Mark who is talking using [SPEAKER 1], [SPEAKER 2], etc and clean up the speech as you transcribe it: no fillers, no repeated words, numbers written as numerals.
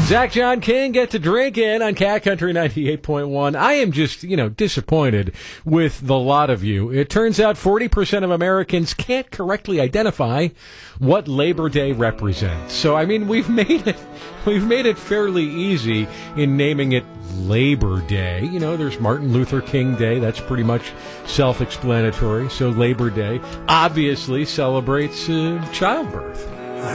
[SPEAKER 1] Zach John King get to drink in on Cat Country 98.1. I am just, disappointed with the lot of you. It turns out 40% of Americans can't correctly identify what Labor Day represents. So, we've made it fairly easy in naming it Labor Day. There's Martin Luther King Day. That's pretty much self-explanatory. So Labor Day obviously celebrates childbirth.